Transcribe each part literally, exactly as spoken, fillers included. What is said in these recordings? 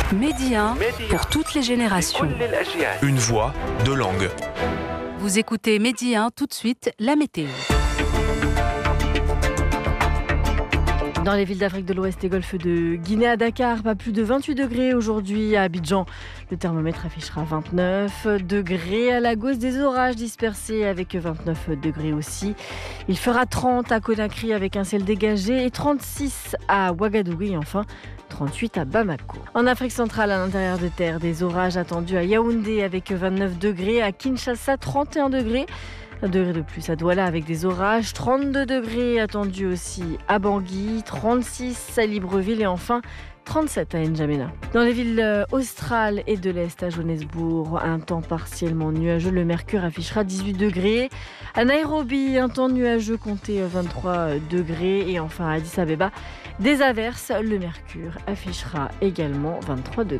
Midi un pour toutes les générations. Une voix, deux langues. Vous écoutez Midi un, tout de suite, la météo. Dans les villes d'Afrique de l'Ouest et Golfe de Guinée, à Dakar, pas plus de vingt-huit degrés aujourd'hui. À Abidjan, le thermomètre affichera vingt-neuf degrés. À Lagos, des orages dispersés avec vingt-neuf degrés aussi. Il fera trente à Conakry avec un ciel dégagé et trente-six à Ouagadougou et enfin trente-huit à Bamako. En Afrique centrale, à l'intérieur de terre, des orages attendus à Yaoundé avec vingt-neuf degrés. À Kinshasa, trente et un degrés. Un degré de plus à Douala avec des orages, trente-deux degrés attendus aussi à Bangui, trente-six à Libreville et enfin trente-sept à N'Djamena. Dans les villes australes et de l'Est, à Johannesburg, un temps partiellement nuageux, le mercure affichera dix-huit degrés. À Nairobi, un temps nuageux comptez vingt-trois degrés et enfin à Addis Abeba, des averses, le mercure affichera également vingt-trois degrés.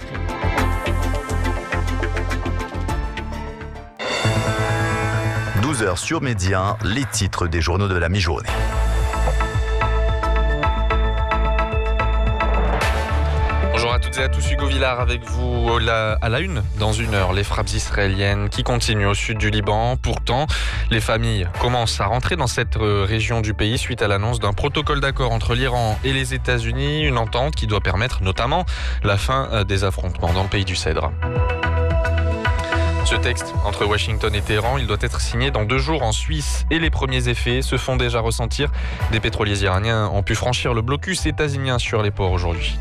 douze heures sur Midi un, les titres des journaux de la mi-journée. Bonjour à toutes et à tous, Hugo Villard avec vous à la une. Dans une heure, les frappes israéliennes qui continuent au sud du Liban. Pourtant, les familles commencent à rentrer dans cette région du pays suite à l'annonce d'un protocole d'accord entre l'Iran et les États-Unis. Une entente qui doit permettre notamment la fin des affrontements dans le pays du Cèdre. Ce texte, entre Washington et Téhéran, il doit être signé dans deux jours en Suisse et les premiers effets se font déjà ressentir. Des pétroliers iraniens ont pu franchir le blocus états-unien sur les ports aujourd'hui.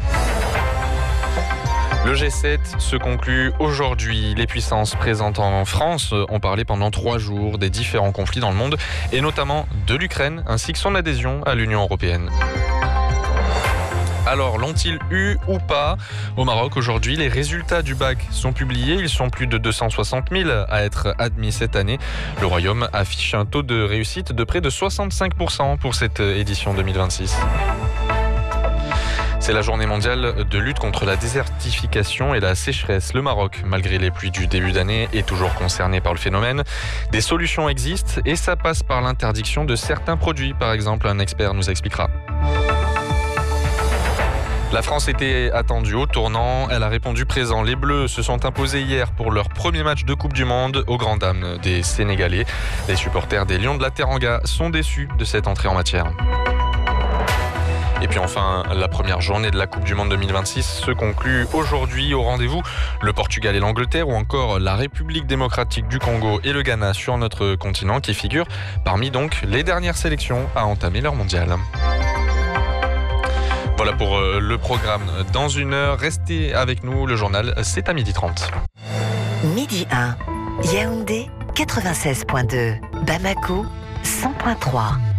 Le G sept se conclut aujourd'hui. Les puissances présentes en France ont parlé pendant trois jours des différents conflits dans le monde et notamment de l'Ukraine ainsi que son adhésion à l'Union européenne. Alors, l'ont-ils eu ou pas? Au Maroc, aujourd'hui, les résultats du bac sont publiés. Ils sont plus de deux cent soixante mille à être admis cette année. Le Royaume affiche un taux de réussite de près de soixante-cinq pour cent pour cette édition deux mille vingt-six. C'est la journée mondiale de lutte contre la désertification et la sécheresse. Le Maroc, malgré les pluies du début d'année, est toujours concerné par le phénomène. Des solutions existent et ça passe par l'interdiction de certains produits. Par exemple, un expert nous expliquera. La France était attendue au tournant, elle a répondu présent. Les Bleus se sont imposés hier pour leur premier match de Coupe du Monde aux grandes dames des Sénégalais. Les supporters des Lions de la Teranga sont déçus de cette entrée en matière. Et puis enfin, la première journée de la Coupe du Monde deux mille vingt-six se conclut aujourd'hui. Au rendez-vous, le Portugal et l'Angleterre ou encore la République démocratique du Congo et le Ghana sur notre continent qui figurent parmi donc les dernières sélections à entamer leur mondial. Voilà pour le programme. Dans une heure, restez avec nous. Le journal, c'est à midi trente. Midi un, Yaoundé quatre-vingt-seize virgule deux, Bamako cent virgule trois.